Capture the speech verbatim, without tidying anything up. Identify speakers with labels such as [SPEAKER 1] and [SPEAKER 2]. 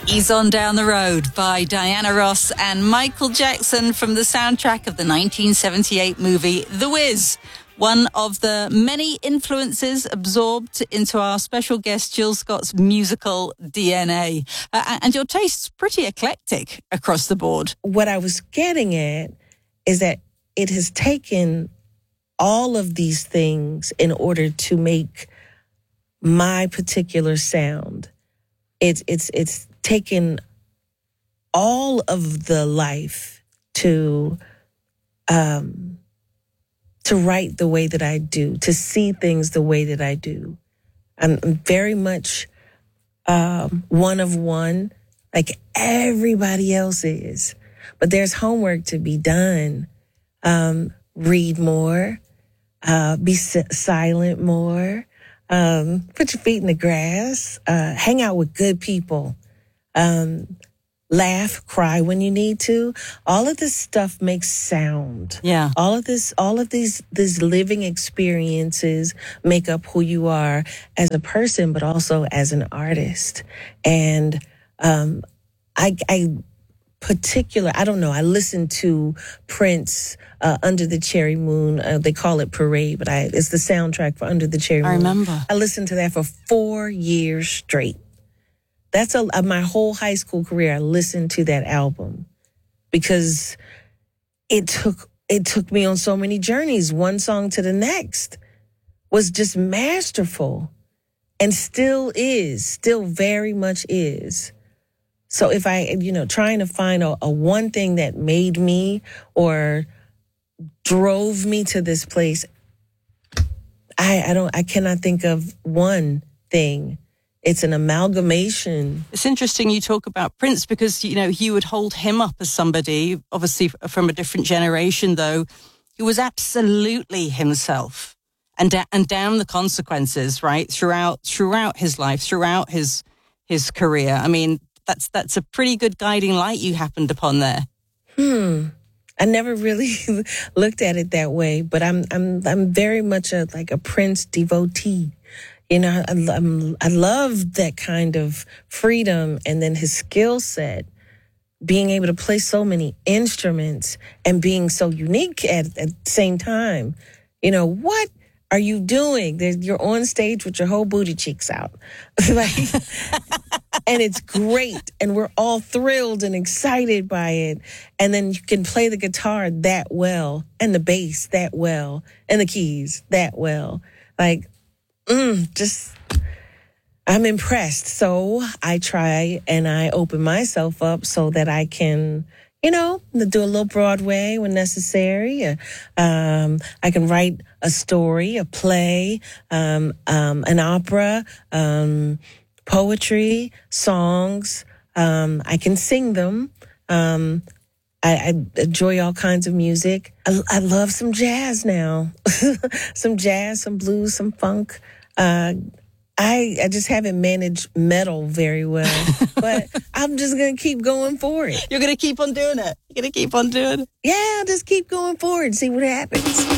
[SPEAKER 1] Ease On Down the Road by Diana Ross and Michael Jackson from the soundtrack of the nineteen seventy-eight movie The Wiz. One of the many influences absorbed into our special guest Jill Scott's musical D N A. Uh, and your taste's pretty eclectic across the board.
[SPEAKER 2] What I was getting at is that it has taken all of these things in order to make my particular sound. It's it's it's taken all of the life to um to write the way that I do, to see things the way that I do. I'm very much um, one of one, like everybody else is. But there's homework to be done. Um, read more, uh, be si- silent more, um, put your feet in the grass, uh, hang out with good people, um, laugh, cry when you need to. All of this stuff makes sound.
[SPEAKER 1] Yeah.
[SPEAKER 2] All of this, all of these, these living experiences make up who you are as a person, but also as an artist. And, um, I, I, particular, I don't know, I listened to Prince, uh, Under the Cherry Moon. Uh, they call it Parade, but I, it's the soundtrack for Under the Cherry Moon.
[SPEAKER 1] I remember.
[SPEAKER 2] I listened to that for four years straight. That's a, uh, my whole high school career. I listened to that album because it took, it took me on so many journeys. One song to the next was just masterful and still is, still very much is. So if I, you know, trying to find a, a one thing that made me or drove me to this place, I, I don't, I cannot think of one thing. It's an amalgamation.
[SPEAKER 1] It's interesting you talk about Prince because, you know, you would hold him up as somebody, obviously from a different generation, though, who was absolutely himself and da- and down the consequences, right, throughout throughout his life, throughout his his career. I mean, that's that's a pretty good guiding light you happened upon there.
[SPEAKER 2] Hmm. I never really looked at it that way, but I'm I'm I'm very much a like a Prince devotee. You know, I, I'm, I love that kind of freedom and then his skill set, being able to play so many instruments and being so unique at, at the same time. You know, what are you doing? There's, you're on stage with your whole booty cheeks out. like, and it's great. And we're all thrilled and excited by it. And then you can play the guitar that well and the bass that well and the keys that well. Like, Mm, just, I'm impressed. So I try and I open myself up so that I can, you know, do a little Broadway when necessary. Uh, um, I can write a story, a play, um, um, an opera, um, poetry, songs. Um, I can sing them. Um, I, I enjoy all kinds of music. I, I love some jazz now. Some jazz, some blues, some funk. Uh, I I just haven't managed metal very well, but I'm just going to keep going for it.
[SPEAKER 1] You're going to keep on doing it. You're going to keep on doing it.
[SPEAKER 2] Yeah, I'll just keep going for it and see what happens.